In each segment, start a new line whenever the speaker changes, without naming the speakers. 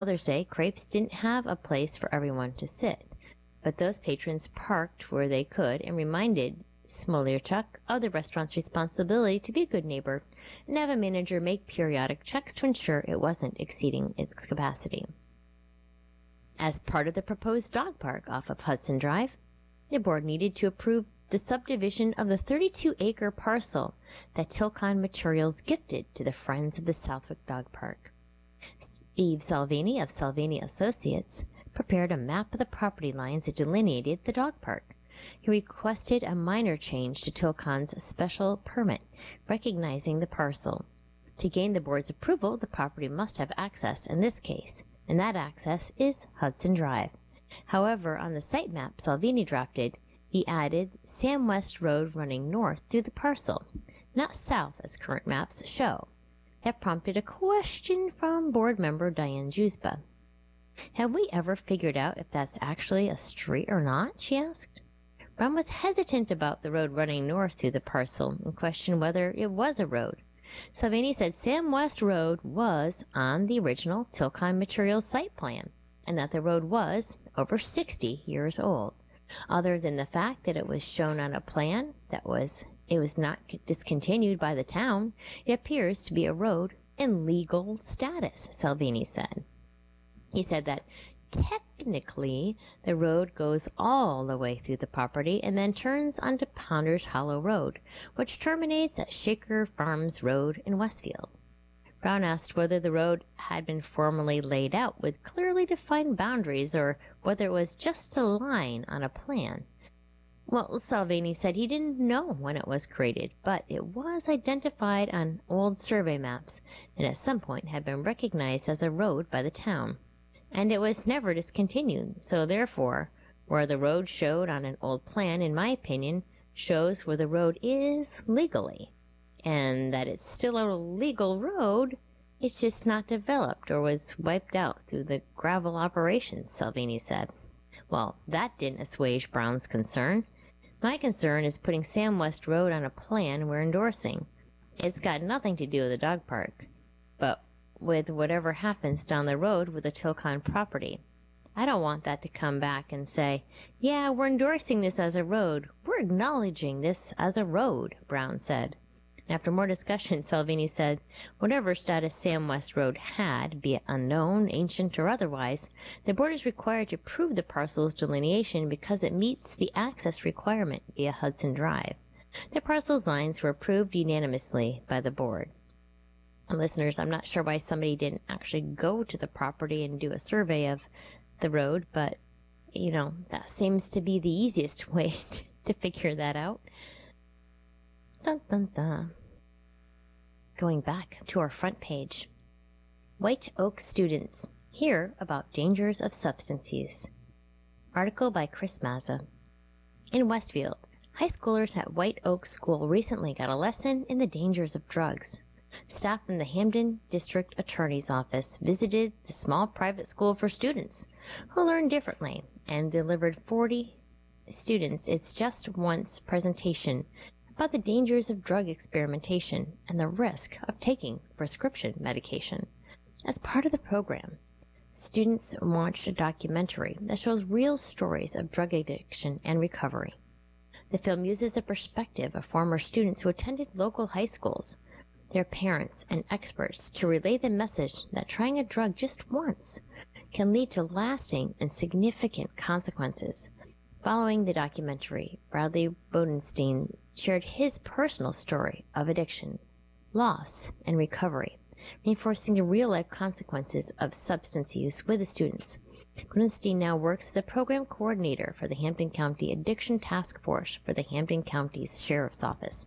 Mother's Day, Crepes didn't have a place for everyone to sit, but those patrons parked where they could and reminded Smolarchuk of the restaurant's responsibility to be a good neighbor and have a manager make periodic checks to ensure it wasn't exceeding its capacity. As part of the proposed dog park off of Hudson Drive, the board needed to approve the subdivision of the 32-acre parcel that Tilcon Materials gifted to the Friends of the Southwick Dog Park. Steve Salvini of Salvini Associates prepared a map of the property lines that delineated the dog park. He requested a minor change to Tilcon's special permit, recognizing the parcel. To gain the board's approval, the property must have access in this case, and that access is Hudson Drive. However, on the site map Salvini drafted, he added Sam West Road running north through the parcel, not south as current maps show. That prompted a question from board member Diane Jusba. "Have we ever figured out if that's actually a street or not?" she asked. Brown was hesitant about the road running north through the parcel and questioned whether it was a road. Salvini said Sam West Road was on the original Tilcon Materials site plan, and that the road was over 60 years old. Other than the fact that it was shown on a plan it was not discontinued by the town, it appears to be a road in legal status, Salvini said. He said that technically the road goes all the way through the property and then turns onto Ponders Hollow Road, which terminates at Shaker Farms Road in Westfield. Brown asked whether the road had been formally laid out with clearly defined boundaries or whether it was just a line on a plan. Well, Salvini said he didn't know when it was created, but it was identified on old survey maps and at some point had been recognized as a road by the town. And it was never discontinued, so therefore, where the road showed on an old plan, in my opinion, shows where the road is legally. And that it's still a legal road, it's just not developed or was wiped out through the gravel operations, Salvini said. Well, that didn't assuage Brown's concern. My concern is putting Sam West Road on a plan we're endorsing. It's got nothing to do with the dog park, but with whatever happens down the road with the Tilcon property. I don't want that to come back and say, yeah, we're endorsing this as a road. We're acknowledging this as a road, Brown said. After more discussion, Salvini said, whatever status Sam West Road had, be it unknown, ancient, or otherwise, the board is required to approve the parcel's delineation because it meets the access requirement via Hudson Drive. The parcel's lines were approved unanimously by the board. And listeners, I'm not sure why somebody didn't actually go to the property and do a survey of the road, but, that seems to be the easiest way to figure that out. Dun, dun, dun. Going back to our front page. White Oak students hear about dangers of substance use. Article by Chris Mazza. In Westfield, high schoolers at White Oak School recently got a lesson in the dangers of drugs. Staff from the Hampden District Attorney's Office visited the small private school for students who learn differently and delivered 40 students its Just Once presentation about the dangers of drug experimentation and the risk of taking prescription medication. As part of the program, students watched a documentary that shows real stories of drug addiction and recovery. The film uses the perspective of former students who attended local high schools, their parents, and experts to relay the message that trying a drug just once can lead to lasting and significant consequences. Following the documentary, Bradley Bodenstein shared his personal story of addiction, loss, and recovery, reinforcing the real-life consequences of substance use with the students. Bodenstein now works as a program coordinator for the Hampden County Addiction Task Force for the Hampden County's Sheriff's Office.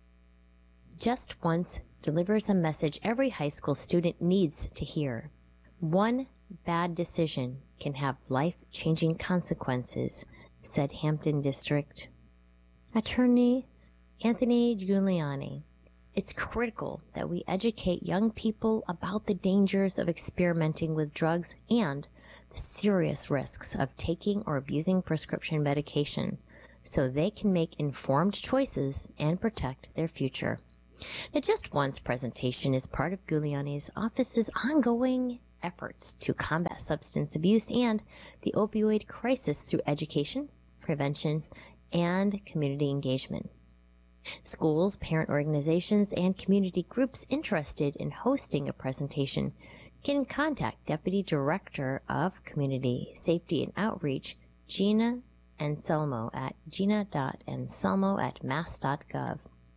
Just Once delivers a message every high school student needs to hear. One bad decision can have life-changing consequences, said Hampden District Attorney Anthony Giuliani. It's critical that we educate young people about the dangers of experimenting with drugs and the serious risks of taking or abusing prescription medication so they can make informed choices and protect their future. The Just Once presentation is part of Giuliani's office's ongoing efforts to combat substance abuse and the opioid crisis through education, prevention, and community engagement. Schools, parent organizations, and community groups interested in hosting a presentation can contact Deputy Director of Community Safety and Outreach, Gina Anselmo at gina.anselmo@mass.gov.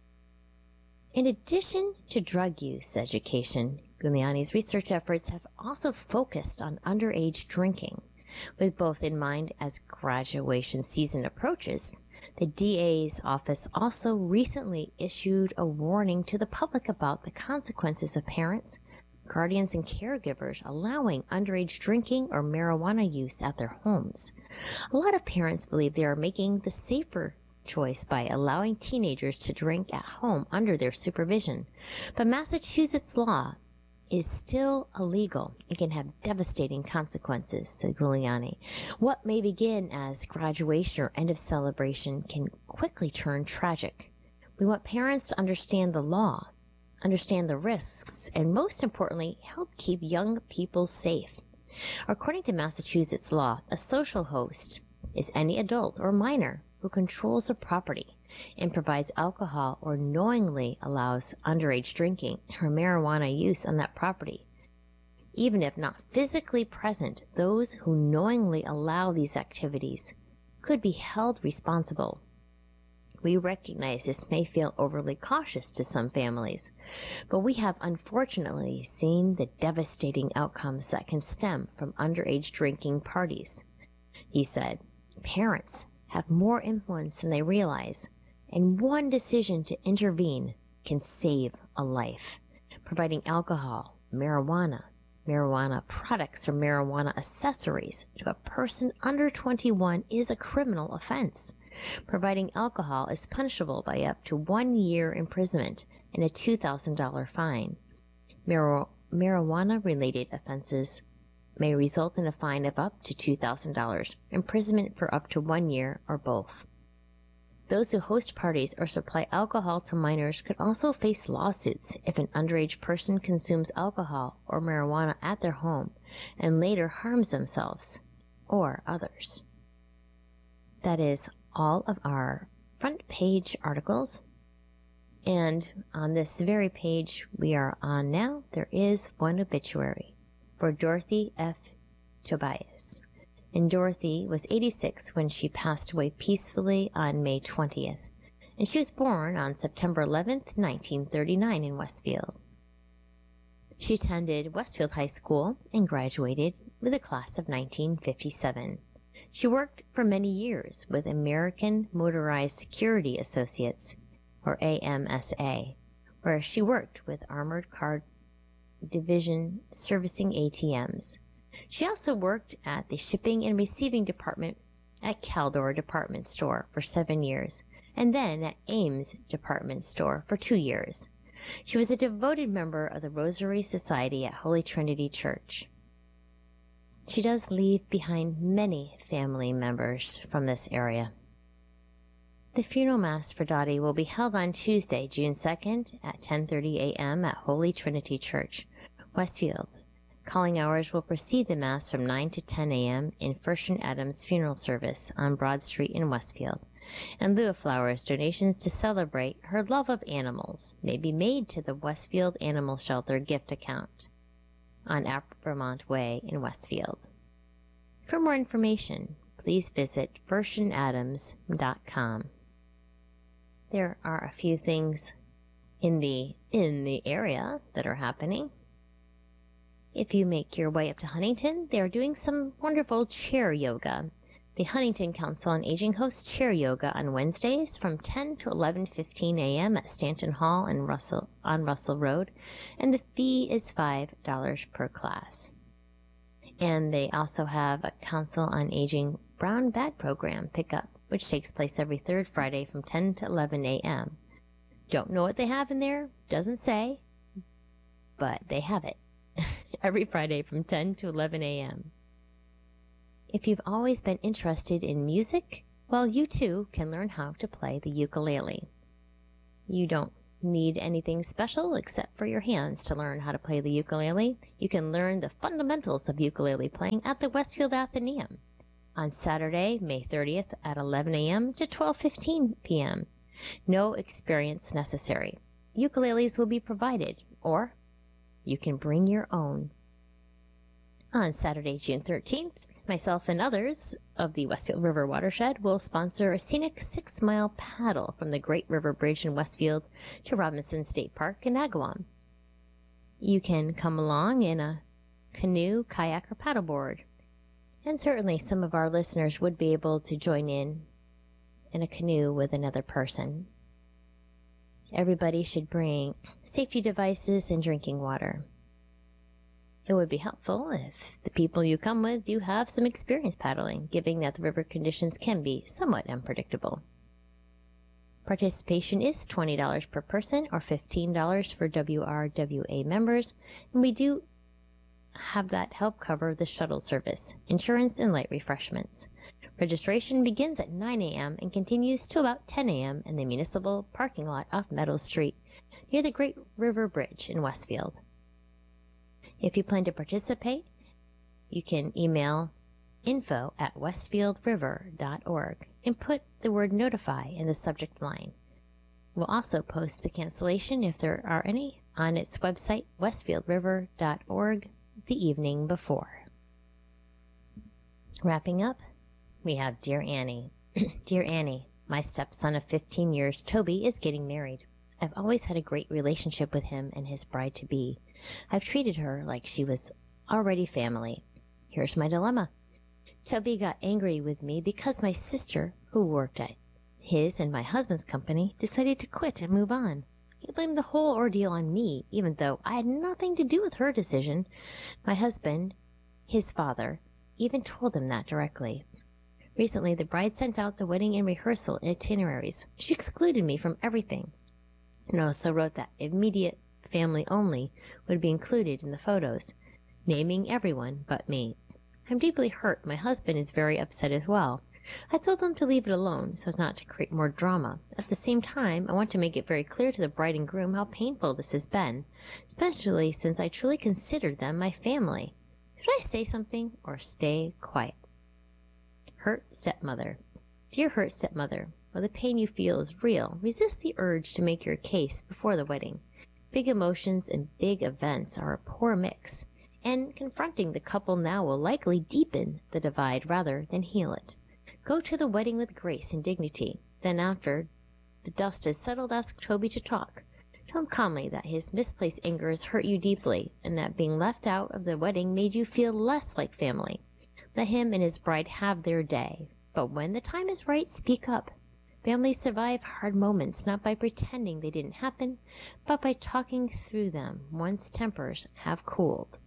In addition to drug use education, Giuliani's research efforts have also focused on underage drinking. With both in mind as graduation season approaches, the DA's office also recently issued a warning to the public about the consequences of parents, guardians, and caregivers allowing underage drinking or marijuana use at their homes. A lot of parents believe they are making the safer choice by allowing teenagers to drink at home under their supervision. But Massachusetts law is still illegal and can have devastating consequences, said Giuliani. What may begin as graduation or end of celebration can quickly turn tragic. We want parents to understand the law, understand the risks, and most importantly, help keep young people safe. According to Massachusetts law, a social host is any adult or minor who controls a property and provides alcohol or knowingly allows underage drinking or marijuana use on that property. Even if not physically present, those who knowingly allow these activities could be held responsible. We recognize this may feel overly cautious to some families, but we have unfortunately seen the devastating outcomes that can stem from underage drinking parties. He said, parents have more influence than they realize, and one decision to intervene can save a life. Providing alcohol, marijuana products, or marijuana accessories to a person under 21 is a criminal offense. Providing alcohol is punishable by up to 1 year imprisonment and a $2,000 fine. Marijuana-related offenses may result in a fine of up to $2,000, imprisonment for up to 1 year, or both. Those who host parties or supply alcohol to minors could also face lawsuits if an underage person consumes alcohol or marijuana at their home and later harms themselves or others. That is all of our front page articles. And on this very page we are on now, there is one obituary for Dorothy F. Tobias. And Dorothy was 86 when she passed away peacefully on May 20th. And she was born on September 11th, 1939 in Westfield. She attended Westfield High School and graduated with a class of 1957. She worked for many years with American Motorized Security Associates, or AMSA, where she worked with Armored Car Division servicing ATMs. She also worked at the Shipping and Receiving Department at Caldor Department Store for 7 years, and then at Ames Department Store for 2 years. She was a devoted member of the Rosary Society at Holy Trinity Church. She does leave behind many family members from this area. The funeral mass for Dottie will be held on Tuesday, June 2nd at 10:30 a.m. at Holy Trinity Church, Westfield. Calling hours will precede the mass from 9 to 10 a.m. in Fershon Adams Funeral Service on Broad Street in Westfield. In lieu of flowers, donations to celebrate her love of animals may be made to the Westfield Animal Shelter gift account on Vermont Way in Westfield. For more information, please visit fershonadams.com. There are a few things in the area that are happening. If you make your way up to Huntington, they are doing some wonderful chair yoga. The Huntington Council on Aging hosts chair yoga on Wednesdays from 10 to 11:15 a.m. at Stanton Hall on Russell Road, and the fee is $5 per class. And they also have a Council on Aging brown bag program pickup, which takes place every third Friday from 10 to 11 a.m. Don't know what they have in there, doesn't say, but they have it every Friday from 10 to 11 a.m. If you've always been interested in music, well, you too can learn how to play the ukulele. You don't need anything special except for your hands to learn how to play the ukulele, you can learn the fundamentals of ukulele playing at the Westfield Athenaeum on Saturday, May 30th at 11 a.m. to 12:15 p.m. No experience necessary. Ukuleles will be provided, or you can bring your own. On Saturday, June 13th, myself and others of the Westfield River Watershed will sponsor a scenic 6-mile paddle from the Great River Bridge in Westfield to Robinson State Park in Agawam. You can come along in a canoe, kayak, or paddleboard. And certainly some of our listeners would be able to join in a canoe with another person. Everybody should bring safety devices and drinking water. It would be helpful if the people you come with do have some experience paddling, given that the river conditions can be somewhat unpredictable. Participation is $20 per person or $15 for WRWA members, and we do have that help cover the shuttle service, insurance, and light refreshments. Registration begins at 9 a.m. and continues to about 10 a.m. in the municipal parking lot off Meadows Street, near the Great River Bridge in Westfield. If you plan to participate, you can email info@westfieldriver.org and put the word notify in the subject line. We'll also post the cancellation, if there are any, on its website, westfieldriver.org, the evening before. Wrapping up, we have Dear Annie. Dear Annie, my stepson of 15 years, Toby, is getting married. I've always had a great relationship with him and his bride-to-be. I've treated her like she was already family. Here's my dilemma. Toby got angry with me because my sister, who worked at his and my husband's company, decided to quit and move on. He blamed the whole ordeal on me, even though I had nothing to do with her decision. My husband, his father, even told him that directly. Recently, the bride sent out the wedding and rehearsal itineraries. She excluded me from everything, and also wrote that immediate family only would be included in the photos, naming everyone but me. I'm deeply hurt. My husband is very upset as well. I told him to leave it alone so as not to create more drama. At the same time, I want to make it very clear to the bride and groom how painful this has been, especially since I truly considered them my family. Should I say something or stay quiet? Hurt stepmother. Dear hurt stepmother, while the pain you feel is real, resist the urge to make your case before the wedding. Big emotions and big events are a poor mix, and confronting the couple now will likely deepen the divide rather than heal it. Go to the wedding with grace and dignity. Then after the dust has settled, ask Toby to talk. Tell him calmly that his misplaced anger has hurt you deeply, and that being left out of the wedding made you feel less like family. Let him and his bride have their day, but when the time is right, speak up. Families survive hard moments not by pretending they didn't happen, but by talking through them once tempers have cooled.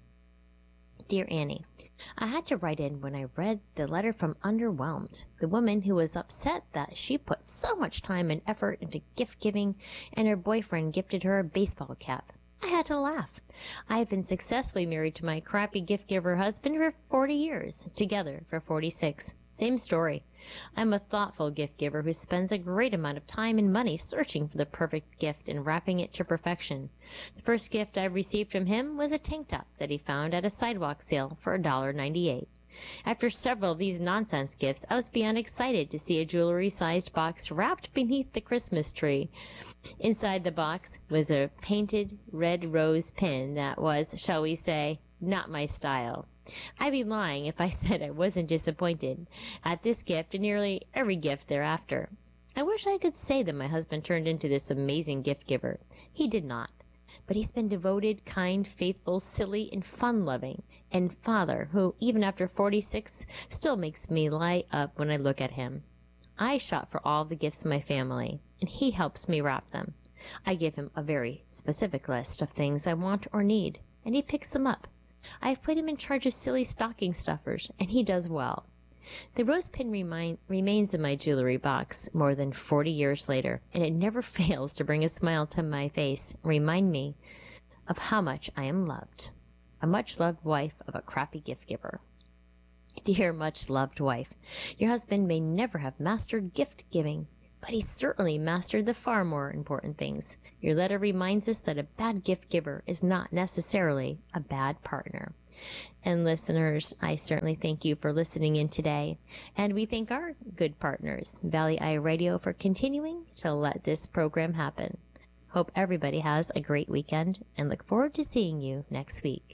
Dear Annie, I had to write in when I read the letter from Underwhelmed, the woman who was upset that she put so much time and effort into gift giving and her boyfriend gifted her a baseball cap. I had to laugh. I have been successfully married to my crappy gift giver husband for 40 years, together for 46. Same story. I'm a thoughtful gift giver who spends a great amount of time and money searching for the perfect gift and wrapping it to perfection. The first gift I received from him was a tank top that he found at a sidewalk sale for $1.98. After several of these nonsense gifts, I was beyond excited to see a jewelry-sized box wrapped beneath the Christmas tree. Inside the box was a painted red rose pin that was, shall we say, not my style. I'd be lying if I said I wasn't disappointed at this gift and nearly every gift thereafter. I wish I could say that my husband turned into this amazing gift giver. He did not. But he's been devoted, kind, faithful, silly, and fun-loving, and father who, even after 46, still makes me light up when I look at him. I shop for all the gifts of my family, and he helps me wrap them. I give him a very specific list of things I want or need, and he picks them up. I've put him in charge of silly stocking stuffers, and he does well. The rose pin remains in my jewelry box more than 40 years later, and it never fails to bring a smile to my face and remind me of how much I am loved. A much-loved wife of a crappy gift giver. Dear much-loved wife, your husband may never have mastered gift-giving, but he certainly mastered the far more important things. Your letter reminds us that a bad gift giver is not necessarily a bad partner. And listeners, I certainly thank you for listening in today. And we thank our good partners, Valley Eye Radio, for continuing to let this program happen. Hope everybody has a great weekend and look forward to seeing you next week.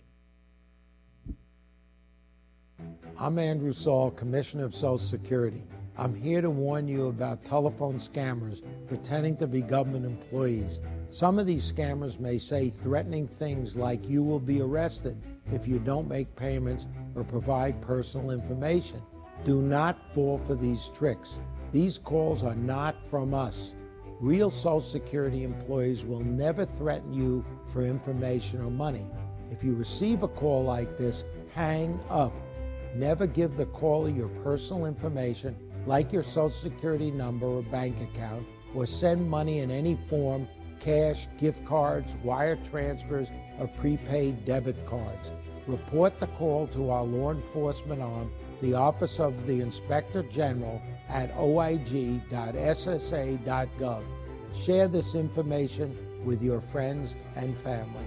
I'm Andrew Saul, Commissioner of Social Security. I'm here to warn you about telephone scammers pretending to be government employees. Some of these scammers may say threatening things like you will be arrested if you don't make payments or provide personal information. Do not fall for these tricks. These calls are not from us. Real Social Security employees will never threaten you for information or money. If you receive a call like this, hang up. Never give the caller your personal information, like your Social Security number or bank account, or send money in any form, cash, gift cards, wire transfers, or prepaid debit cards. Report the call to our law enforcement arm, the Office of the Inspector General, at oig.ssa.gov. Share this information with your friends and family.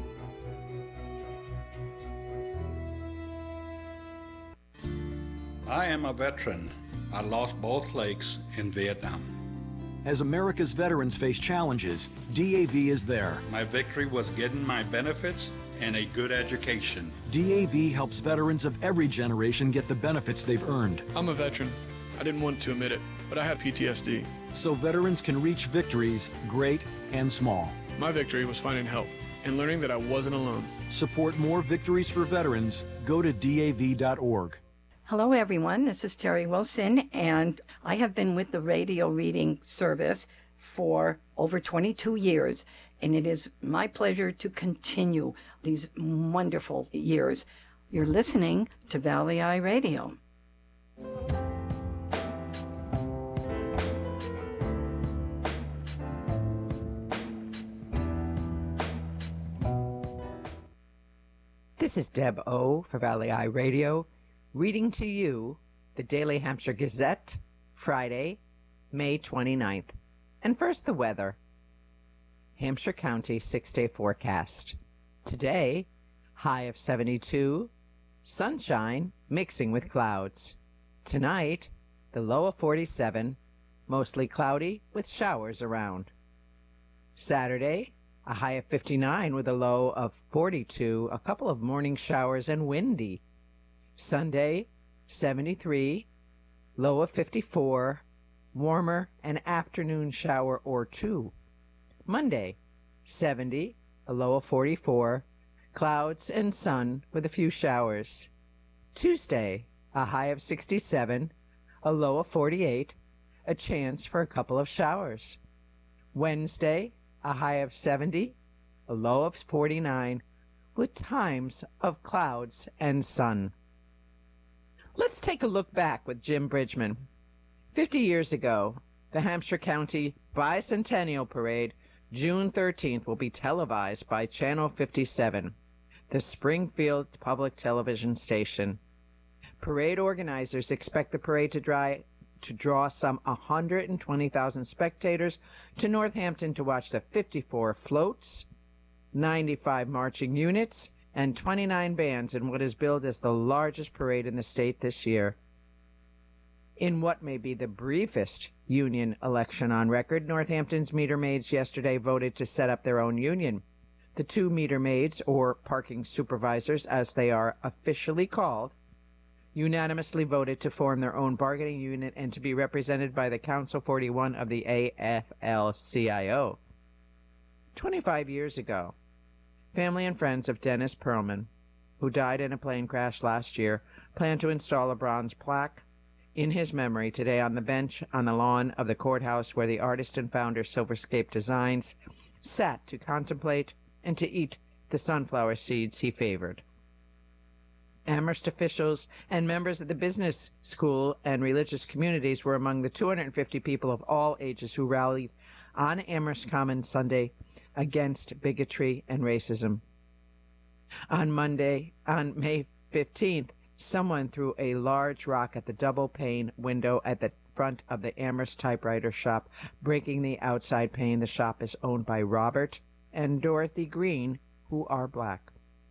I am a veteran. I lost both legs in Vietnam.
As America's veterans face challenges, DAV is there.
My victory was getting my benefits and a good education.
DAV helps veterans of every generation get the benefits they've earned.
I'm a veteran. I didn't want to admit it, but I have PTSD.
So veterans can reach victories, great and small.
My victory was finding help and learning that I wasn't alone.
Support more victories for veterans. Go to DAV.org.
Hello, everyone. This is Terry Wilson, and I have been with the radio reading service for over 22 years, and it is my pleasure to continue these wonderful years. You're listening to Valley Eye Radio.
This is Deb O. for Valley Eye Radio, reading to you the Daily Hampshire Gazette, Friday, May 29th. And first, the weather. Hampshire County 6-day forecast. Today, high of 72, sunshine mixing with clouds. Tonight, the low of 47, mostly cloudy with showers around. Saturday, a high of 59 with a low of 42, a couple of morning showers and windy. Sunday, 73, low of 54, warmer, an afternoon shower or two. Monday, 70, a low of 44, clouds and sun with a few showers. Tuesday, a high of 67, a low of 48, a chance for a couple of showers. Wednesday, a high of 70, a low of 49, with times of clouds and sun. Let's take a look back with Jim Bridgman. 50 years ago, the Hampshire County Bicentennial Parade, June 13th, will be televised by Channel 57, the Springfield Public Television station. Parade organizers expect the parade to draw some 120,000 spectators to Northampton to watch the 54 floats, 95 marching units, and 29 bands in what is billed as the largest parade in the state this year. In what may be the briefest union election on record, Northampton's meter maids yesterday voted to set up their own union. The two meter maids, or parking supervisors as they are officially called, unanimously voted to form their own bargaining unit and to be represented by the Council 41 of the AFL-CIO. 25 years ago, family and friends of Dennis Perlman, who died in a plane crash last year, plan to install a bronze plaque in his memory today on the bench on the lawn of the courthouse where the artist and founder Silverscape Designs sat to contemplate and to eat the sunflower seeds he favored. Amherst officials and members of the business school and religious communities were among the 250 people of all ages who rallied on Amherst Common Sunday against bigotry and racism. On Monday, on May 15th, someone threw a large rock at the double-pane window at the front of the Amherst typewriter shop, breaking the outside pane. The shop is owned by Robert and Dorothy Green, who are black.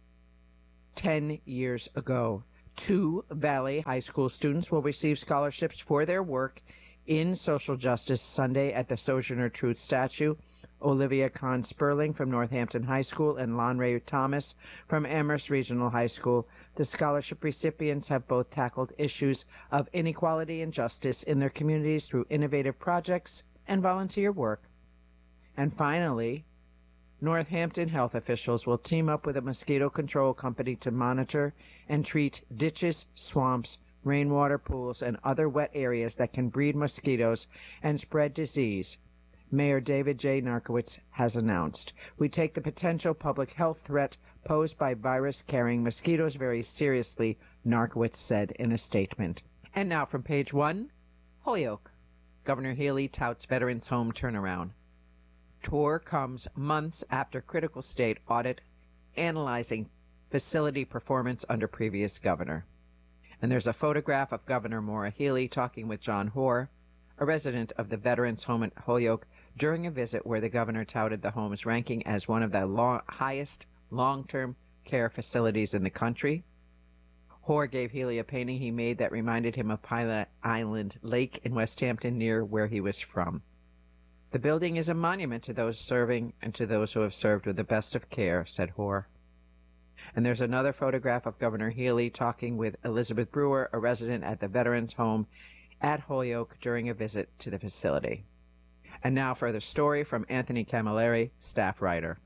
10 years ago, 2 Valley High School students will receive scholarships for their work in social justice Sunday at the Sojourner Truth statue. Olivia Kahn Sperling from Northampton High School and Lon Ray Thomas from Amherst Regional High School. The scholarship recipients have both tackled issues of inequality and justice in their communities through innovative projects and volunteer work. And finally, Northampton health officials will team up with a mosquito control company to monitor and treat ditches, swamps, rainwater pools, and other wet areas that can breed mosquitoes and spread disease. Mayor David J. Narkowitz has announced, "We take the potential public health threat posed by virus-carrying mosquitoes very seriously," Narkowitz said in a statement. And now from page 1, Holyoke. Governor Healy touts Veterans Home turnaround. Tour comes months after critical state audit analyzing facility performance under previous governor. And there's a photograph of Governor Maura Healey talking with John Hoare, a resident of the Veterans Home at Holyoke, during a visit where the governor touted the home's ranking as one of the highest long-term care facilities in the country. Hoare gave Healey a painting he made that reminded him of Pilot Island Lake in West Hampton, near where he was from. "The building is a monument to those serving and to those who have served with the best of care," said Hoare. And there's another photograph of Governor Healey talking with Elizabeth Brewer, a resident at the Veterans Home at Holyoke, during a visit to the facility. And now for the story from Anthony Camilleri, staff writer.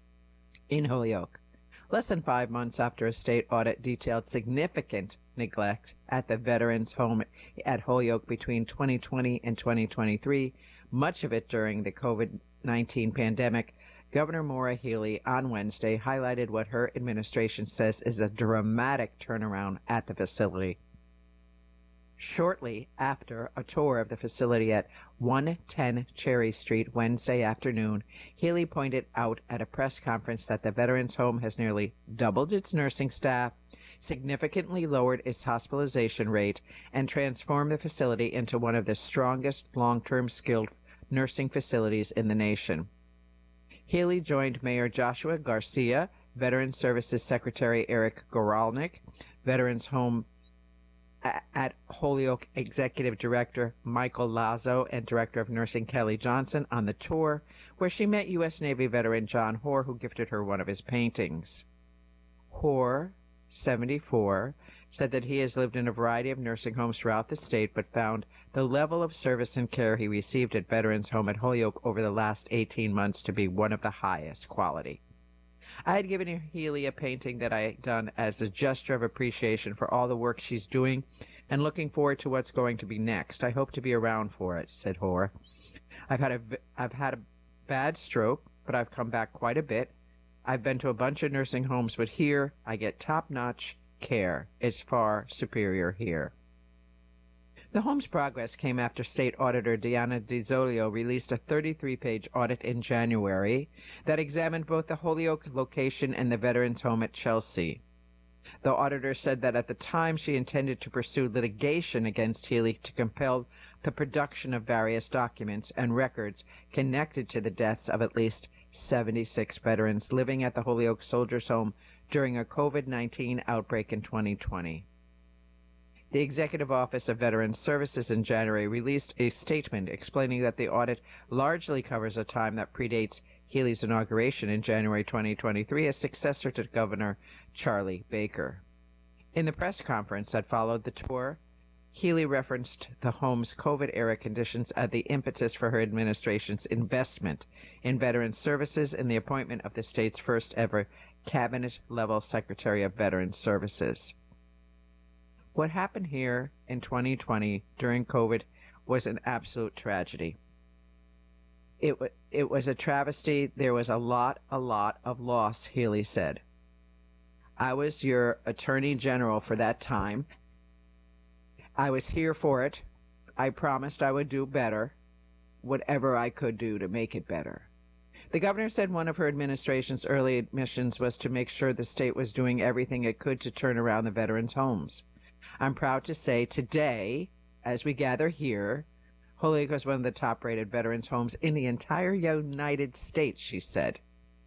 In Holyoke, less than 5 months after a state audit detailed significant neglect at the Veterans Home at Holyoke between 2020 and 2023, much of it during the COVID-19 pandemic, Governor Maura Healey on Wednesday highlighted what her administration says is a dramatic turnaround at the facility. Shortly after a tour of the facility at 110 Cherry Street Wednesday afternoon, Healey pointed out at a press conference that the Veterans Home has nearly doubled its nursing staff, significantly lowered its hospitalization rate, and transformed the facility into one of the strongest long-term skilled nursing facilities in the nation. Healey joined Mayor Joshua Garcia, Veterans Services Secretary Eric Goralnik, Veterans Home at Holyoke Executive Director Michael Lazo, and Director of Nursing Kelly Johnson on the tour, where she met U.S. Navy veteran John Hoare, who gifted her one of his paintings. Hoare, 74, said that he has lived in a variety of nursing homes throughout the state, but found the level of service and care he received at Veterans Home at Holyoke over the last 18 months to be one of the highest quality. I had given Healey a painting that I had done as a gesture of appreciation for all the work she's doing and looking forward to what's going to be next. I hope to be around for it, said Hoare. I've had a bad stroke, but I've come back quite a bit. I've been to a bunch of nursing homes, but here I get top-notch care. It's far superior here. The home's progress came after State Auditor Diana DiZolio released a 33-page audit in January that examined both the Holyoke location and the Veterans Home at Chelsea. The auditor said that at the time she intended to pursue litigation against Healey to compel the production of various documents and records connected to the deaths of at least 76 veterans living at the Holyoke Soldiers' Home during a COVID-19 outbreak in 2020. The Executive Office of Veterans Services in January released a statement explaining that the audit largely covers a time that predates Healey's inauguration in January 2023 as successor to Governor Charlie Baker. In the press conference that followed the tour, Healey referenced the home's COVID-era conditions as the impetus for her administration's investment in veterans services and the appointment of the state's first-ever cabinet-level Secretary of Veterans Services. What happened here in 2020 during COVID was an absolute tragedy. It was a travesty. There was a lot of loss, Healey said. I was your Attorney General for that time. I was here for it. I promised I would do better, whatever I could do to make it better. The governor said one of her administration's early admissions was to make sure the state was doing everything it could to turn around the veterans' homes. I'm proud to say today, as we gather here, Holyoke was one of the top-rated veterans' homes in the entire United States, she said.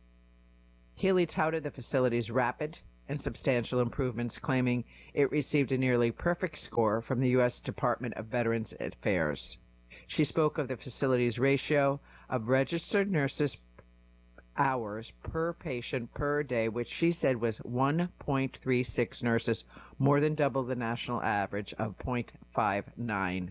Healy touted the facility's rapid and substantial improvements, claiming it received a nearly perfect score from the U.S. Department of Veterans Affairs. She spoke of the facility's ratio of registered nurses hours per patient per day, which she said was 1.36 nurses, more than double the national average of 0.59.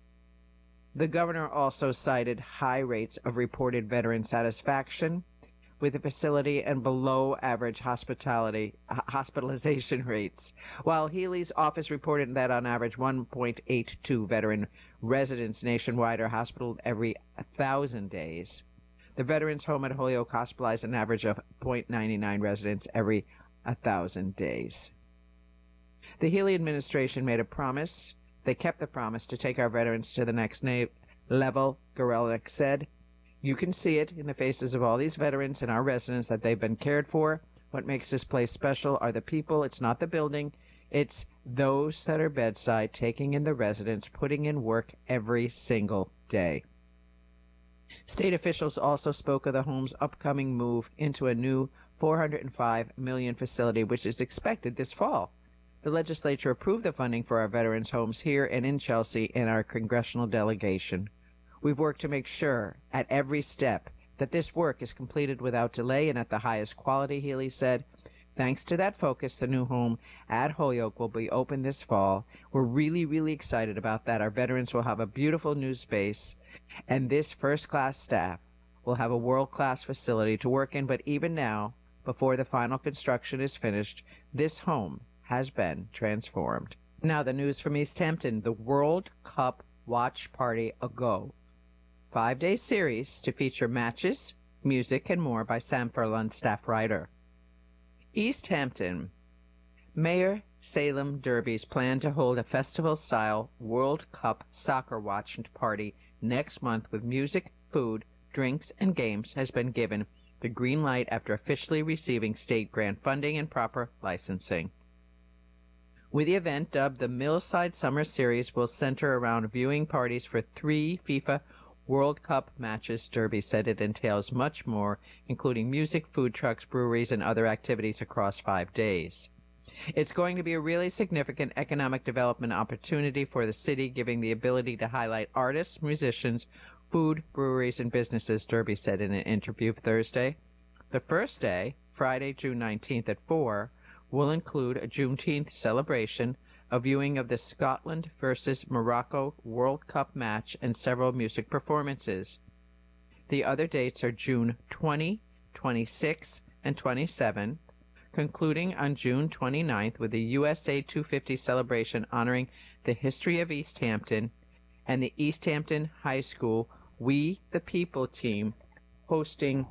The governor also cited high rates of reported veteran satisfaction with the facility and below-average hospitalization rates, while Healy's office reported that on average 1.82 veteran residents nationwide are hospitalized every 1,000 days. The Veterans Home at Holyoke hospitalized an average of 0.99 residents every 1,000 days. The Healy administration made a promise. They kept the promise to take our veterans to the next level, Gorelick said. You can see it in the faces of all these veterans and our residents that they've been cared for. What makes this place special are the people. It's not the building. It's those that are bedside, taking in the residents, putting in work every single day. State officials also spoke of the home's upcoming move into a new $405 million facility, which is expected this fall. The legislature approved the funding for our veterans' homes here and in Chelsea in our congressional delegation. We've worked to make sure at every step that this work is completed without delay and at the highest quality, Healy said. Thanks to that focus, the new home at Holyoke will be open this fall. We're really, really excited about that. Our veterans will have a beautiful new space, and this first-class staff will have a world-class facility to work in. But even now, before the final construction is finished, this home has been transformed. Now the news from East Hampton. The World Cup Watch Party A-Go. 5-day series to feature matches, music, and more by Sam Furlong, staff writer. East Hampton. Mayor Salem Derby's plan to hold a festival-style World Cup soccer watch party next month with music, food, drinks, and games has been given the green light after officially receiving state grant funding and proper licensing. With the event dubbed the Millside Summer Series will center around viewing parties for 3 FIFA World Cup matches, Derby said it entails much more, including music, food trucks, breweries, and other activities across 5 days. It's going to be a really significant economic development opportunity for the city, giving the ability to highlight artists, musicians, food, breweries, and businesses, Derby said in an interview Thursday. The first day, Friday, June 19th at 4, will include a Juneteenth celebration, a viewing of the Scotland versus Morocco World Cup match, and several music performances. The other dates are June 20, 26, and 27, concluding on June 29th with the USA 250 celebration honoring the history of East Hampton, and the East Hampton High School We the People team hosting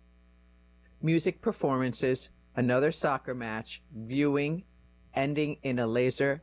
music performances, another soccer match, viewing, ending in a laser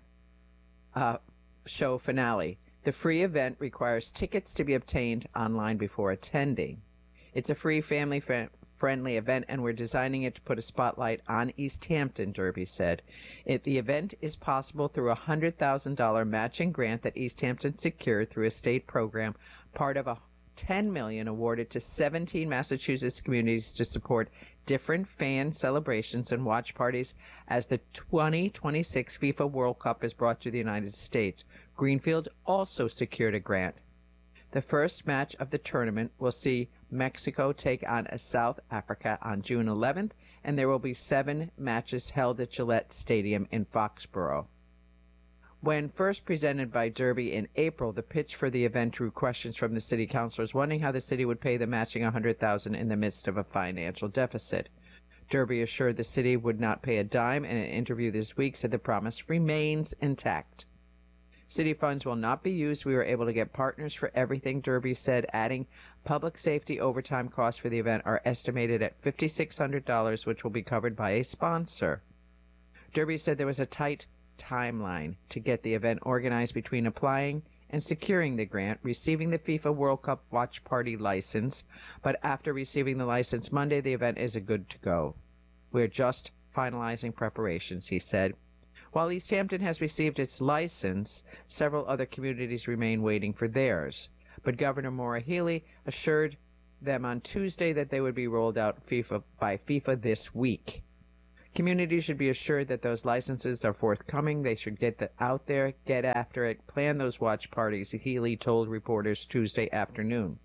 show finale. The free event requires tickets to be obtained online before attending. It's a free, family-friendly event, and we're designing it to put a spotlight on East Hampton, Derby said. The event is possible through a $100,000 matching grant that East Hampton secured through a state program, part of a $10 million awarded to 17 Massachusetts communities to support different fan celebrations and watch parties as the 2026 FIFA World Cup is brought to the United States. Greenfield also secured a grant. The first match of the tournament will see Mexico take on South Africa on June 11th, and there will be 7 matches held at Gillette Stadium in Foxborough. When first presented by Derby in April, the pitch for the event drew questions from the city councilors, wondering how the city would pay the matching $100,000 in the midst of a financial deficit. Derby assured the city would not pay a dime, and in an interview this week said the promise remains intact. City funds will not be used. We were able to get partners for everything, Derby said, adding public safety overtime costs for the event are estimated at $5,600, which will be covered by a sponsor. Derby said there was a tight timeline to get the event organized between applying and securing the grant, receiving the FIFA World Cup Watch Party license, but after receiving the license Monday, the event is good to go. We're just finalizing preparations, he said. While East Hampton has received its license, several other communities remain waiting for theirs. but Governor Maura Healey assured them on Tuesday that they would be rolled out by FIFA this week. Communities should be assured that those licenses are forthcoming. They should get out there, get after it, plan those watch parties, Healey told reporters Tuesday afternoon.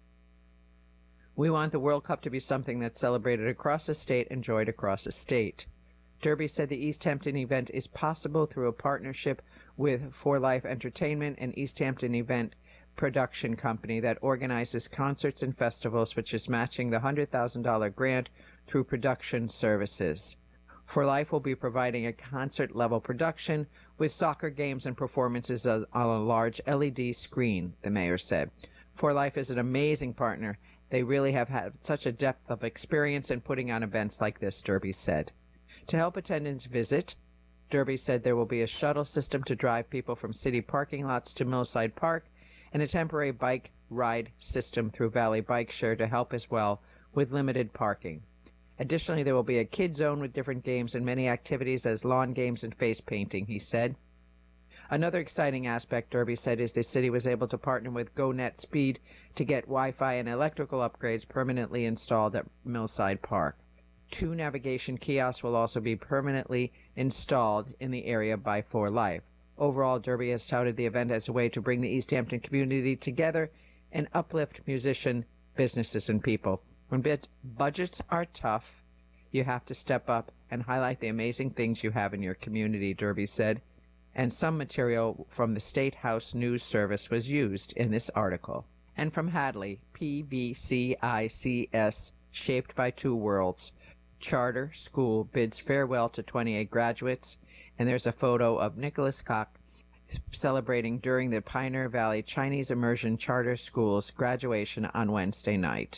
We want the World Cup to be something that's celebrated across the state, enjoyed across the state. Derby said the East Hampton event is possible through a partnership with For Life Entertainment, an East Hampton event production company that organizes concerts and festivals, which is matching the $100,000 grant through production services. For Life will be providing a concert-level production with soccer games and performances on a large LED screen, the mayor said. For Life is an amazing partner. They really have had such a depth of experience in putting on events like this, Derby said. To help attendants visit, Derby said there will be a shuttle system to drive people from city parking lots to Millside Park and a temporary bike ride system through Valley Bike Share to help as well with limited parking. Additionally, there will be a kid zone with different games and many activities as lawn games and face painting, he said. Another exciting aspect, Derby said, is the city was able to partner with GoNet Speed to get Wi-Fi and electrical upgrades permanently installed at Millside Park. 2 navigation kiosks will also be permanently installed in the area by For Life. Overall, Derby has touted the event as a way to bring the East Hampton community together and uplift musician, businesses, and people. When budgets are tough, you have to step up and highlight the amazing things you have in your community, Derby said, and some material from the State House News Service was used in this article. And from Hadley, PVCICS, Shaped by Two Worlds, charter school bids farewell to 28 graduates, and there's a photo of Nicholas Koch celebrating during the Pioneer Valley Chinese Immersion Charter School's graduation on Wednesday night.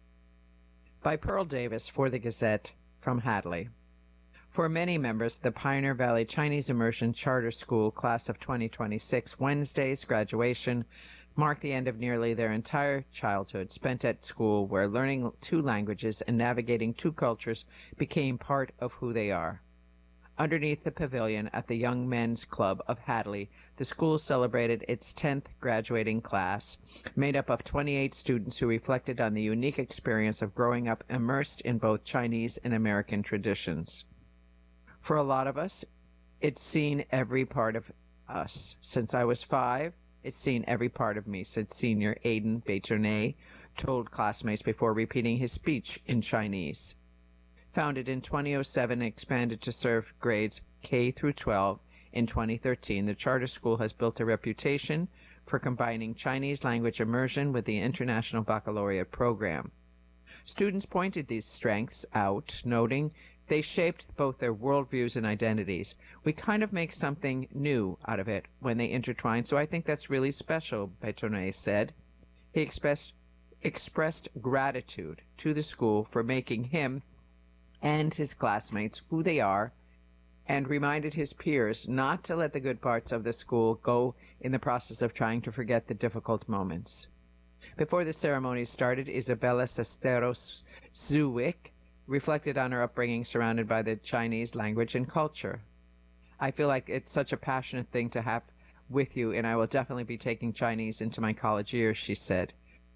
By Pearl Davis for the Gazette from Hadley. For many members of the Pioneer Valley Chinese Immersion Charter School class of 2026, Wednesday's graduation marked the end of nearly their entire childhood spent at school, where learning 2 languages and navigating 2 cultures became part of who they are. Underneath the pavilion at the Young Men's Club of Hadley, the school celebrated its 10th graduating class, made up of 28 students who reflected on the unique experience of growing up immersed in both Chinese and American traditions. For a lot of us, it's seen every part of us. Since I was 5, it's seen every part of me, said senior Aidan Bétourné, told classmates before repeating his speech in Chinese. Founded in 2007 and expanded to serve grades K through 12 in 2013, the charter school has built a reputation for combining Chinese language immersion with the International Baccalaureate program. Students pointed these strengths out, noting they shaped both their worldviews and identities. We kind of make something new out of it when they intertwine, so I think that's really special, Bétourné said. He expressed gratitude to the school for making him and his classmates who they are, and reminded his peers not to let the good parts of the school go in the process of trying to forget the difficult moments. Before the ceremony started, Isabella Sesteros Zuwick reflected on her upbringing surrounded by the Chinese language and culture. I feel like it's such a passionate thing to have with you, and I will definitely be taking Chinese into my college years, she said.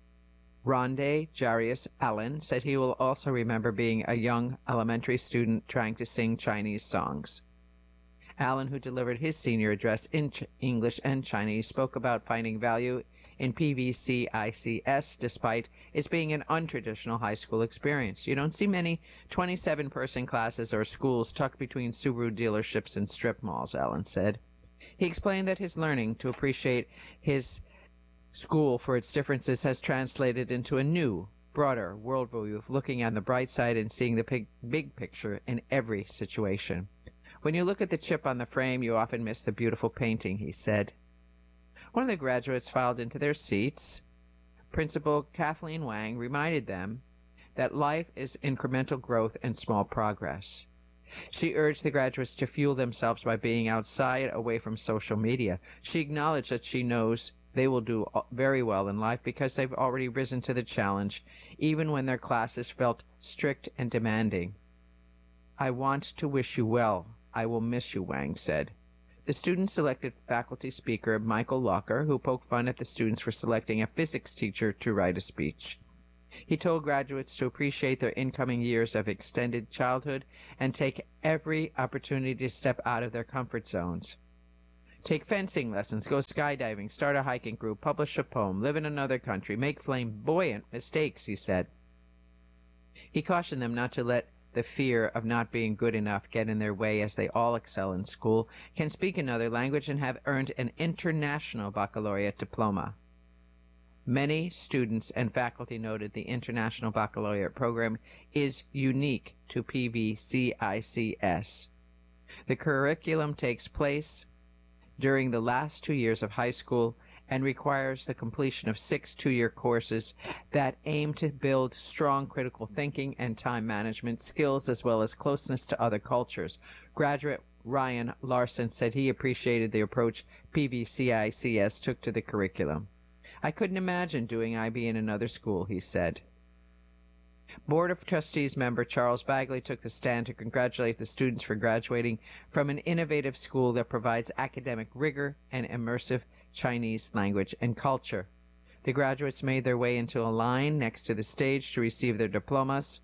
Rondé Jarius Allen said he will also remember being a young elementary student trying to sing Chinese songs. Allen, who delivered his senior address in English and Chinese, spoke about finding value in PVCICS despite its being an untraditional high school experience. You don't see many 27-person classes or schools tucked between Subaru dealerships and strip malls, Allen said. He explained that his learning to appreciate his school for its differences has translated into a new, broader worldview of looking on the bright side and seeing the big picture in every situation. When you look at the chip on the frame, you often miss the beautiful painting, he said. One of the graduates filed into their seats. Principal Kathleen Wang reminded them that life is incremental growth and small progress. She urged the graduates to fuel themselves by being outside, away from social media. She acknowledged that she knows they will do very well in life because they've already risen to the challenge, even when their classes felt strict and demanding. I want to wish you well. I will miss you, Wang said. The students selected faculty speaker Michael Locker, who poked fun at the students for selecting a physics teacher to write a speech. He told graduates to appreciate their incoming years of extended childhood and take every opportunity to step out of their comfort zones. Take fencing lessons, go skydiving, start a hiking group, publish a poem, live in another country, make flamboyant mistakes, he said. He cautioned them not to let the fear of not being good enough get in their way as they all excel in school, can speak another language, and have earned an international baccalaureate diploma. Many students and faculty noted the International Baccalaureate program is unique to PVCICS. The curriculum takes place during the last 2 years of high school and requires the completion of 6 two-year courses that aim to build strong critical thinking and time management skills, as well as closeness to other cultures. Graduate Ryan Larson said he appreciated the approach PVCICS took to the curriculum. I couldn't imagine doing IB in another school, he said. Board of Trustees member Charles Bagley took the stand to congratulate the students for graduating from an innovative school that provides academic rigor and immersive Chinese language and culture. The graduates made their way into a line next to the stage to receive their diplomas.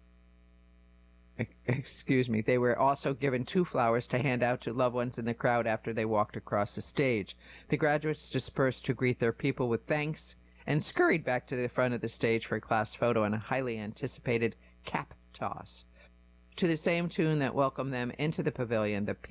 They were also given 2 flowers to hand out to loved ones in the crowd after they walked across the stage. The graduates dispersed to greet their people with thanks and scurried back to the front of the stage for a class photo and a highly anticipated cap toss. To the same tune that welcomed them into the pavilion, the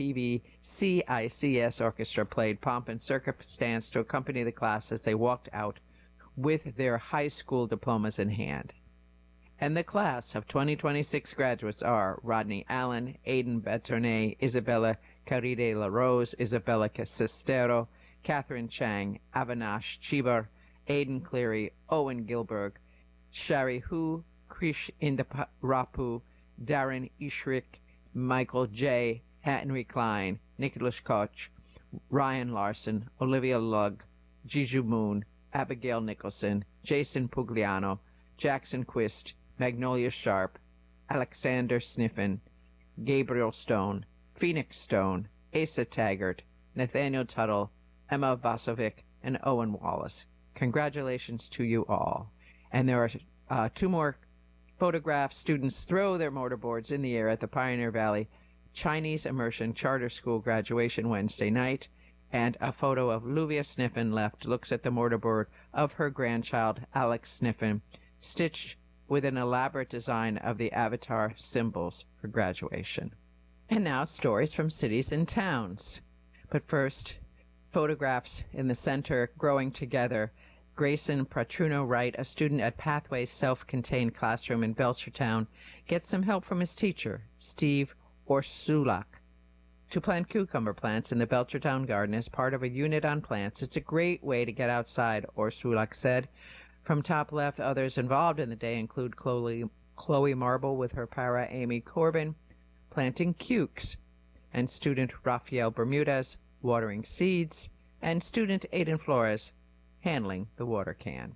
PVCICS orchestra played Pomp and Circumstance to accompany the class as they walked out with their high school diplomas in hand. And the class of 2026 graduates are Rodney Allen, Aidan Bertonet, Isabella Caride La Rose, Isabella Sestero, Catherine Chang, Avinash Chibar, Aidan Cleary, Owen Gilberg, Shari Hu, Krish Indaparapu, Darren Ishrik, Michael J., Henry Klein, Nicholas Koch, Ryan Larson, Olivia Lugg, Jiju Moon, Abigail Nicholson, Jason Pugliano, Jackson Quist, Magnolia Sharp, Alexander Sniffen, Gabriel Stone, Phoenix Stone, Asa Taggart, Nathaniel Tuttle, Emma Vasovic, and Owen Wallace. Congratulations to you all. And there are 2 more photographs. Students throw their mortarboards in the air at the Pioneer Valley Chinese Immersion Charter School graduation Wednesday night, and a photo of Luvia Sniffen left looks at the mortarboard of her grandchild, Alex Sniffen, stitched with an elaborate design of the avatar symbols for graduation. And now stories from cities and towns. But first, photographs in the center growing together. Grayson Pratruno Wright, a student at Pathways Self-Contained Classroom in Belchertown, gets some help from his teacher, Steve Orsulak, to plant cucumber plants in the Belchertown garden as part of a unit on plants. It's a great way to get outside, Orsulak said. From top left, others involved in the day include Chloe Marble with her para Amy Corbin planting cukes, and student Rafael Bermudez watering seeds, and student Aiden Flores handling the water can.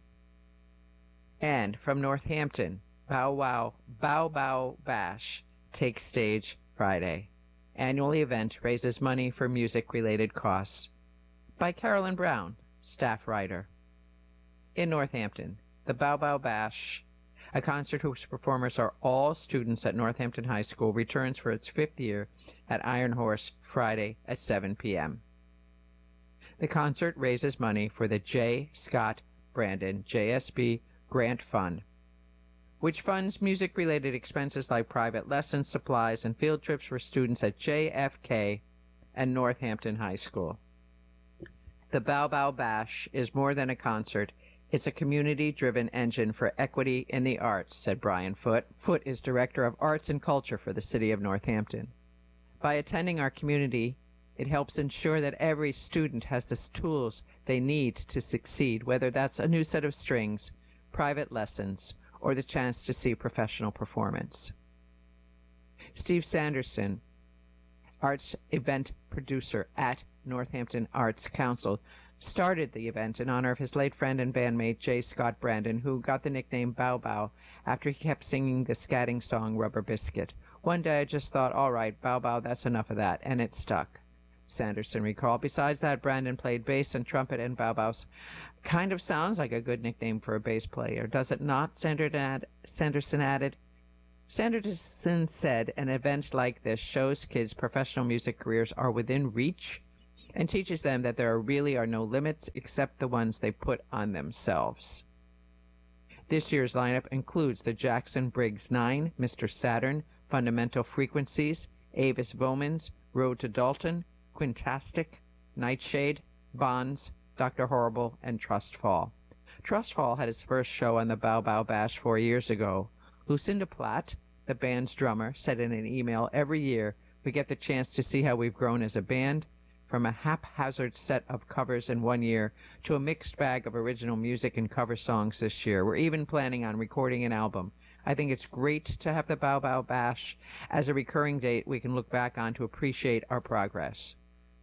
And from Northampton, Bow Bow Bash takes stage Friday. Annual event raises money for music-related costs. By Carolyn Brown, staff writer. In Northampton, the Bow Bow Bash, a concert whose performers are all students at Northampton High School, returns for its 5th year at Iron Horse Friday at 7 p.m. The concert raises money for the J. Scott Brandon JSB Grant Fund, which funds music-related expenses like private lessons, supplies, and field trips for students at JFK and Northampton High School. The Bow Bow Bash is more than a concert. It's a community-driven engine for equity in the arts, said Brian Foote. Foote is Director of Arts and Culture for the City of Northampton. By attending our community, it helps ensure that every student has the tools they need to succeed, whether that's a new set of strings, private lessons, or the chance to see professional performance. Steve Sanderson, arts event producer at Northampton Arts Council, started the event in honor of his late friend and bandmate J. Scott Brandon, who got the nickname Bow Bow after he kept singing the scatting song Rubber Biscuit. One day I just thought, all right, Bow Bow, that's enough of that, and it stuck. Sanderson recalled. Besides that, Brandon played bass and trumpet in Bow Bow's. Kind of sounds like a good nickname for a bass player, does it not? Sanderson added. Sanderson said an event like this shows kids professional music careers are within reach and teaches them that there really are no limits except the ones they put on themselves. This year's lineup includes the Jackson Briggs 9, Mr. Saturn, Fundamental Frequencies, Avis Bowman's, Road to Dalton, Quintastic, Nightshade, Bonds, Dr. Horrible, and Trust Fall. Trust Fall had his first show on the Bow Bow Bash 4 years ago. Lucinda Platt, the band's drummer, said in an email, "Every year we get the chance to see how we've grown as a band, from a haphazard set of covers in 1 year to a mixed bag of original music and cover songs this year. We're even planning on recording an album. I think it's great to have the Bow Bow Bash as a recurring date we can look back on to appreciate our progress."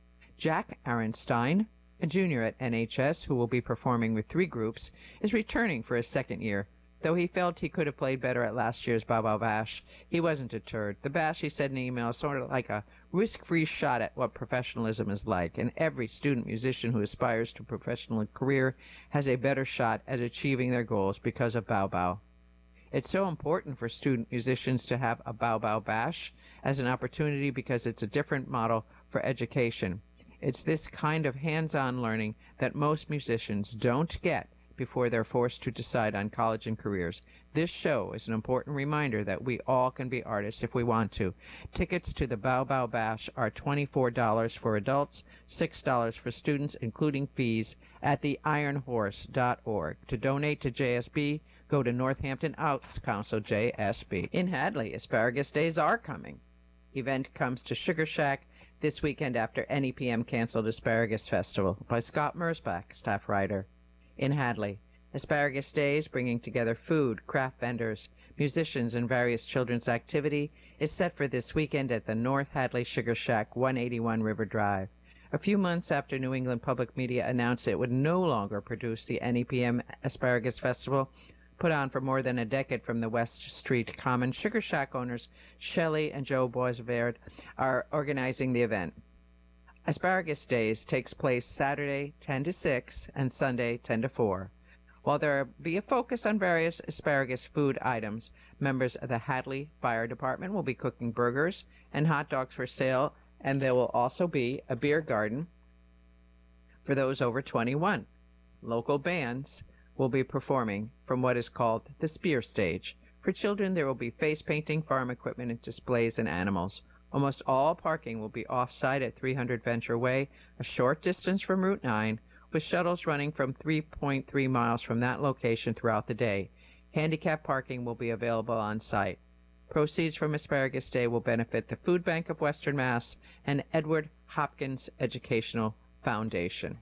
Jack Arenstein, a junior at NHS who will be performing with 3 groups, is returning for his second year. Though he felt he could have played better at last year's Bow Bow Bash, he wasn't deterred. The Bash, he said in an email, is sort of like a risk-free shot at what professionalism is like, and every student musician who aspires to a professional career has a better shot at achieving their goals because of Bow Bow. It's so important for student musicians to have a Bow Bow Bash as an opportunity because it's a different model for education. It's this kind of hands-on learning that most musicians don't get before they're forced to decide on college and careers. This show is an important reminder that we all can be artists if we want to. Tickets to the Bow Bow Bash are $24 for adults, $6 for students, including fees, at the ironhorse.org. To donate to JSB, go to Northampton Arts Council, JSB. In Hadley, Asparagus Days are coming. Event comes to Sugar Shack this weekend after NEPM canceled Asparagus Festival by Scott Mersbach, staff writer. In Hadley, Asparagus Days, bringing together food, craft vendors, musicians, and various children's activity, is set for this weekend at the North Hadley Sugar Shack, 181 River Drive. A few months after New England Public Media announced it would no longer produce the NEPM Asparagus Festival, put on for more than a decade from the West Street Common, Sugar Shack owners Shelley and Joe Boisverd are organizing the event. Asparagus Days takes place Saturday 10 to 6 and Sunday 10 to 4. While there will be a focus on various asparagus food items, members of the Hadley Fire Department will be cooking burgers and hot dogs for sale, and there will also be a beer garden for those over 21. Local bands will be performing from what is called the Spear Stage. For children, there will be face painting, farm equipment, and displays and animals. Almost all parking will be off-site at 300 Venture Way, a short distance from Route 9, with shuttles running from 3.3 miles from that location throughout the day. Handicap parking will be available on site. Proceeds from Asparagus Day will benefit the Food Bank of Western Mass and Edward Hopkins Educational Foundation.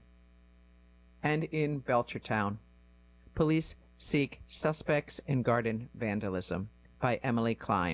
And in Belchertown, police seek suspects in garden vandalism, by Emily Klein.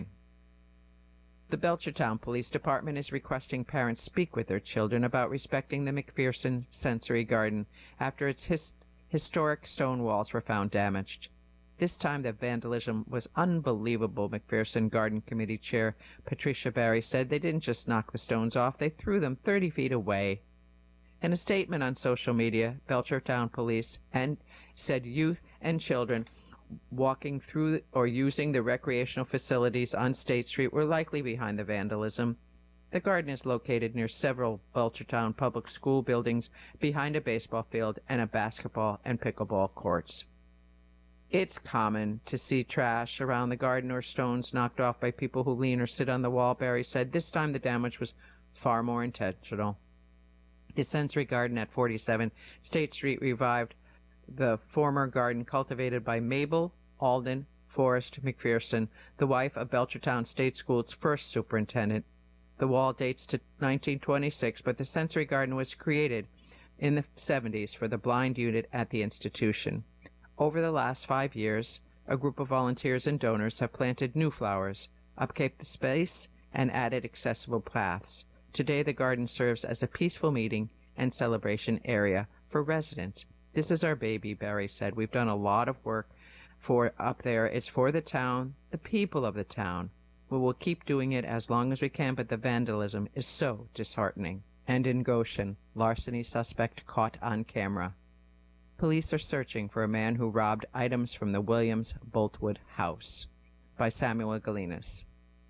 The Belchertown Police Department is requesting parents speak with their children about respecting the McPherson Sensory Garden after its historic stone walls were found damaged. This time the vandalism was unbelievable, McPherson Garden Committee Chair Patricia Barry said. They didn't just knock the stones off, they threw them 30 feet away. In a statement on social media, Belchertown Police said youth and children walking through or using the recreational facilities on State Street were likely behind the vandalism. The garden is located near several Belchertown public school buildings, behind a baseball field and a basketball and pickleball courts. It's common to see trash around the garden or stones knocked off by people who lean or sit on the wall, Barry said. This time the damage was far more intentional. The Sensory Garden at 47 State Street revived the former garden cultivated by Mabel Alden Forrest McPherson, the wife of Belchertown State School's first superintendent. The wall dates to 1926, but the Sensory Garden was created in the 70s for the blind unit at the institution. Over the last 5 years, a group of volunteers and donors have planted new flowers, upkept the space, and added accessible paths. Today, the garden serves as a peaceful meeting and celebration area for residents. This is our baby, Barry said. We've done a lot of work for up there. It's for the town, the people of the town. We will keep doing it as long as we can, but the vandalism is so disheartening. And in Goshen, larceny suspect caught on camera. Police are searching for a man who robbed items from the Williams Boltwood house. By Samuel Galinas.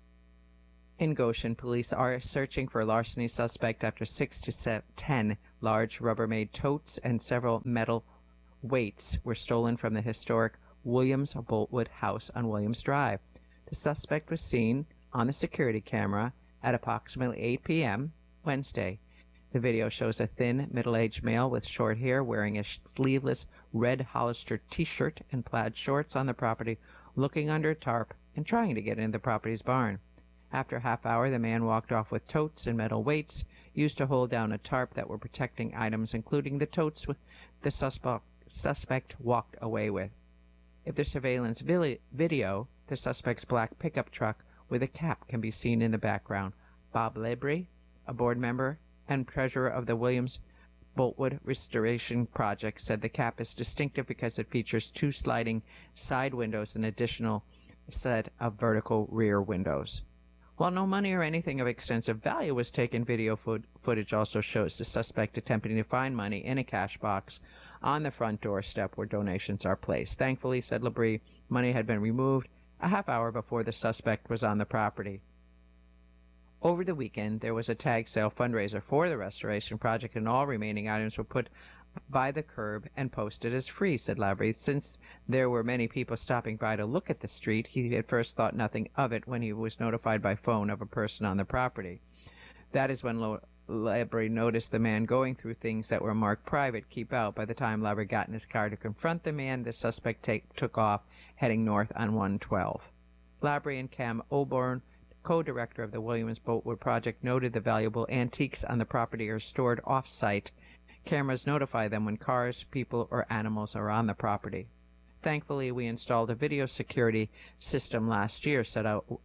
In Goshen, police are searching for a larceny suspect after 6 to 10 large Rubbermaid totes and several metal weights were stolen from the historic Williams Boltwood house on Williams Drive. The suspect was seen on the security camera at approximately 8 p.m. Wednesday. The video shows a thin, middle-aged male with short hair wearing a sleeveless red Hollister t-shirt and plaid shorts on the property, looking under a tarp and trying to get into the property's barn. After a half hour, the man walked off with totes and metal weights used to hold down a tarp that were protecting items, including the totes the suspect walked away with. If the surveillance video, the suspect's black pickup truck with a cap can be seen in the background. Bob Labrie, a board member and treasurer of the Williams Boltwood Restoration Project, said the cap is distinctive because it features 2 sliding side windows and an additional set of vertical rear windows. While no money or anything of extensive value was taken, video footage also shows the suspect attempting to find money in a cash box on the front doorstep where donations are placed. Thankfully, said Labrie, money had been removed a half hour before the suspect was on the property. Over the weekend, there was a tag sale fundraiser for the restoration project, and all remaining items were put by the curb and posted as free, said Labrie. Since there were many people stopping by to look at the street, he at first thought nothing of it when he was notified by phone of a person on the property. That is when Labrie noticed the man going through things that were marked private, keep out. By the time Labrie got in his car to confront the man, the suspect took off, heading north on 112. Labrie and Cam Oborn, co-director of the Williams Boltwood Project, noted the valuable antiques on the property are stored off-site. Cameras notify them when cars, people, or animals are on the property. Thankfully, we installed a video security system last year, said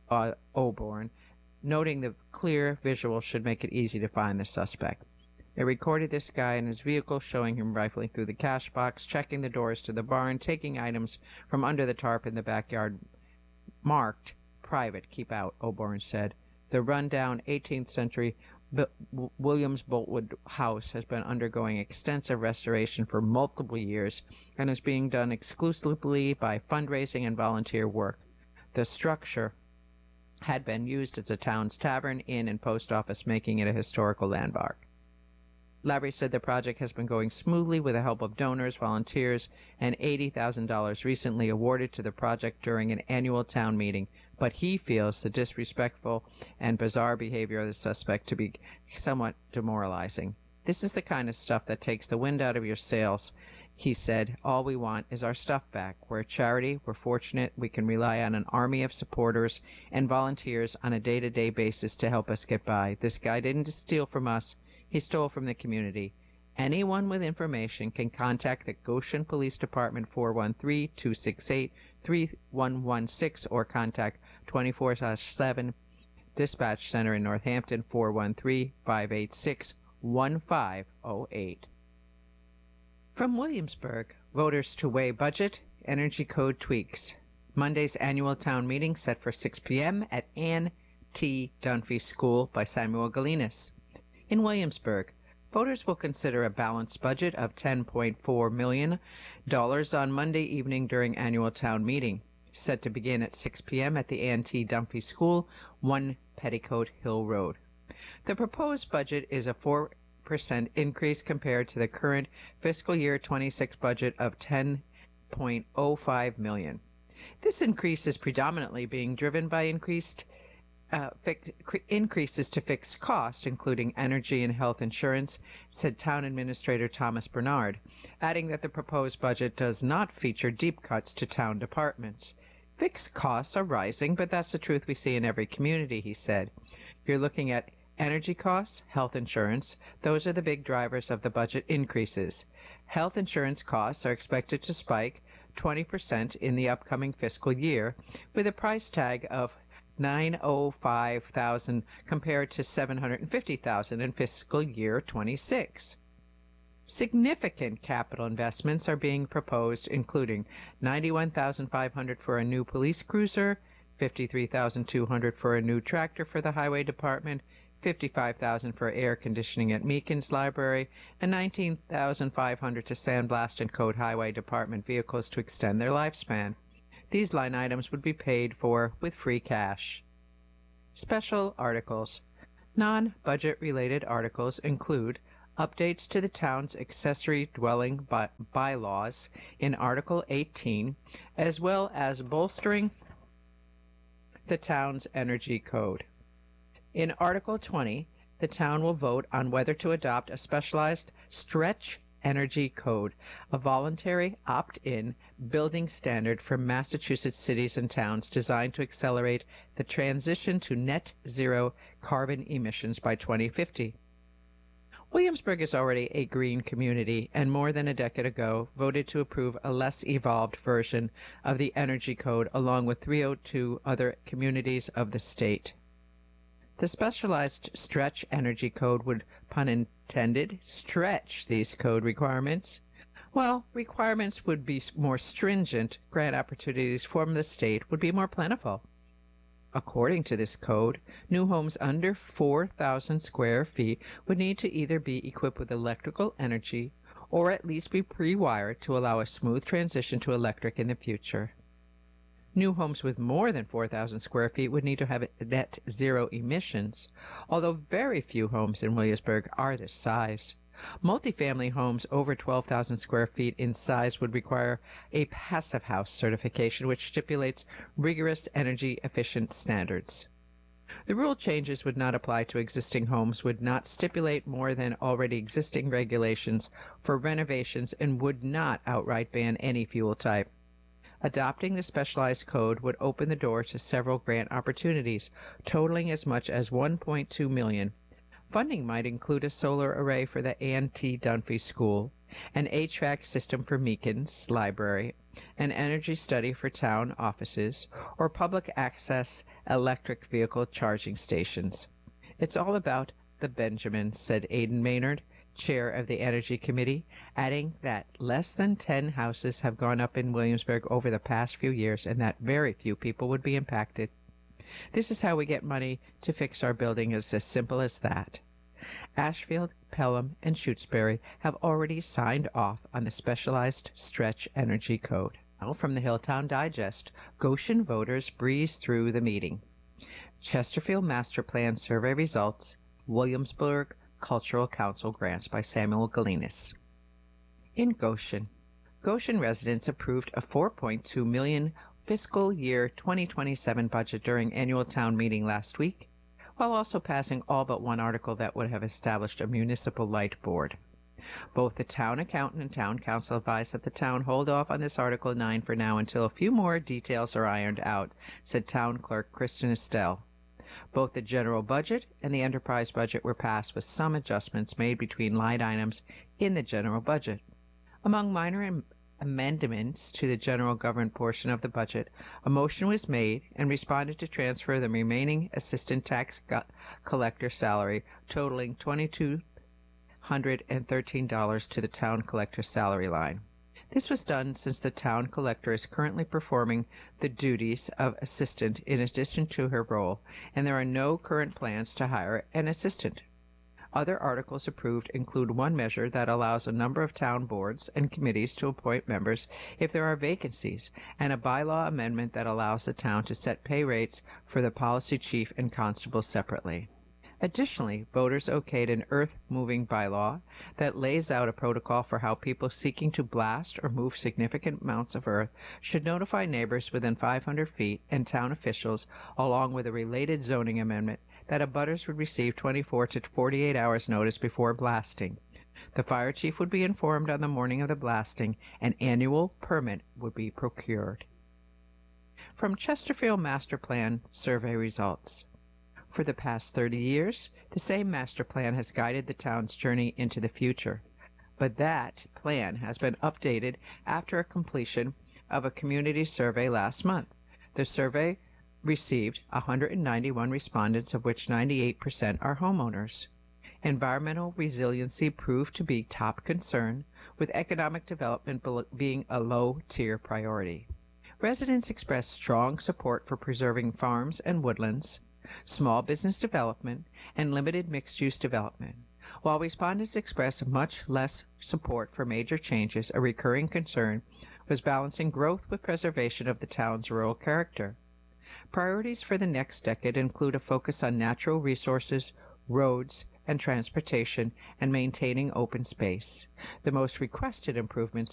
Oborn, noting the clear visual should make it easy to find the suspect. It recorded this guy in his vehicle, showing him rifling through the cash box, checking the doors to the barn, taking items from under the tarp in the backyard marked private, keep out, Oborn said. The rundown 18th century Williams Boltwood house has been undergoing extensive restoration for multiple years and is being done exclusively by fundraising and volunteer work. The structure had been used as a town's tavern, inn, and post office, making it a historical landmark. Labrie said the project has been going smoothly with the help of donors, volunteers, and $80,000 recently awarded to the project during an annual town meeting, but he feels the disrespectful and bizarre behavior of the suspect to be somewhat demoralizing. This is the kind of stuff that takes the wind out of your sails, he said. All we want is our stuff back. We're a charity. We're fortunate we can rely on an army of supporters and volunteers on a day-to-day basis to help us get by. This guy didn't steal from us. He stole from the community. Anyone with information can contact the Goshen Police Department 413-268-3116 or contact 24/7 Dispatch Center in Northampton 413-586-1508. From Williamsburg, voters to weigh budget, energy code tweaks. Monday's annual town meeting set for 6 p.m. at Ann T. Dunphy School by Samuel Galinas. In Williamsburg, voters will consider a balanced budget of $10.4 million on Monday evening during annual town meeting, set to begin at 6 p.m. at the Ann T. Dunphy School, 1 Petticoat Hill Road. The proposed budget is a 4% increase compared to the current fiscal year 26 budget of $10.05 million. This increase is predominantly being driven by increases to fixed costs, including energy and health insurance, said Town Administrator Thomas Bernard, adding that the proposed budget does not feature deep cuts to town departments. Fixed costs are rising, but that's the truth we see in every community, he said. If you're looking at energy costs, health insurance, those are the big drivers of the budget increases. Health insurance costs are expected to spike 20% in the upcoming fiscal year, with a price tag of $905,000 compared to $750,000 in fiscal year 26. Significant capital investments are being proposed, including $91,500 for a new police cruiser, $53,200 for a new tractor for the highway department, $55,000 for air conditioning at Meekins Library, and $19,500 to sandblast and coat Highway Department vehicles to extend their lifespan. These line items would be paid for with free cash. Special articles. Non-budget related articles include updates to the town's accessory dwelling bylaws in Article 18, as well as bolstering the town's energy code. In Article 20, the town will vote on whether to adopt a specialized stretch energy code, a voluntary opt-in building standard for Massachusetts cities and towns designed to accelerate the transition to net zero carbon emissions by 2050. Williamsburg is already a green community and more than a decade ago voted to approve a less evolved version of the energy code along with 302 other communities of the state. The specialized stretch energy code would, pun intended, stretch these code requirements. While requirements would be more stringent, grant opportunities from the state would be more plentiful. According to this code, new homes under 4,000 square feet would need to either be equipped with electrical energy or at least be pre-wired to allow a smooth transition to electric in the future. New homes with more than 4,000 square feet would need to have net zero emissions, although very few homes in Williamsburg are this size. Multifamily homes over 12,000 square feet in size would require a Passive House certification, which stipulates rigorous energy-efficient standards. The rule changes would not apply to existing homes, would not stipulate more than already existing regulations for renovations, and would not outright ban any fuel type. Adopting the specialized code would open the door to several grant opportunities, totaling as much as $1.2 million. Funding might include a solar array for the Ann T. Dunphy School, an HVAC system for Meekins Library, an energy study for town offices, or public access electric vehicle charging stations. It's all about the Benjamins, said Aidan Maynard, chair of the Energy Committee, adding that less than 10 houses have gone up in Williamsburg over the past few years and that very few people would be impacted. This is how we get money to fix our building, is as simple as that. Ashfield, Pelham, and Shutesbury have already signed off on the specialized stretch energy code. Now from the Hilltown Digest, Goshen voters breezed through the meeting. Chesterfield Master Plan Survey Results, Williamsburg Cultural Council Grants by Samuel Galinas. In Goshen, Goshen residents approved a $4.2 million fiscal year 2027 budget during annual town meeting last week, while also passing all but one article that would have established a municipal light board. Both the town accountant and town council advised that the town hold off on this Article 9 for now until a few more details are ironed out, said Town Clerk Kristen Estelle. Both the general budget and the enterprise budget were passed with some adjustments made between line items in the general budget. Among minor amendments to the general government portion of the budget, a motion was made and responded to transfer the remaining assistant tax collector salary totaling $2,213 to the town collector salary line. This was done since the town collector is currently performing the duties of assistant in addition to her role, and there are no current plans to hire an assistant. Other articles approved include one measure that allows a number of town boards and committees to appoint members if there are vacancies, and a bylaw amendment that allows the town to set pay rates for the policy chief and constable separately. Additionally, voters okayed an earth-moving bylaw that lays out a protocol for how people seeking to blast or move significant amounts of earth should notify neighbors within 500 feet and town officials, along with a related zoning amendment that abutters would receive 24 to 48 hours notice before blasting. The fire chief would be informed on the morning of the blasting. An annual permit would be procured. From Chesterfield Master Plan Survey Results. For the past 30 years, the same master plan has guided the town's journey into the future. But that plan has been updated after a completion of a community survey last month. The survey received 191 respondents, of which 98% are homeowners. Environmental resiliency proved to be top concern, with economic development being a low-tier priority. Residents expressed strong support for preserving farms and woodlands, small business development, and limited mixed-use development. While respondents expressed much less support for major changes, a recurring concern was balancing growth with preservation of the town's rural character. Priorities for the next decade include a focus on natural resources, roads, and transportation, and maintaining open space. The most requested improvements